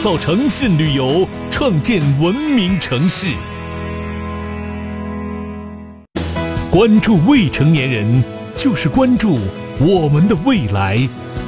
造诚信旅游，创建文明城市。关注未成年人，就是关注我们的未来。